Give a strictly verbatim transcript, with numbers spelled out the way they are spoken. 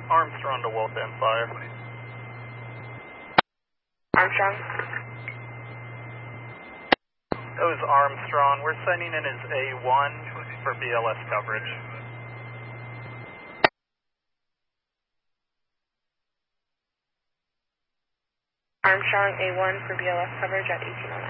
Armstrong to Wolf and Fire. Armstrong. That was Armstrong. We're sending in as A one for B L S coverage. Armstrong A one for B L S coverage at eighteen oh nine.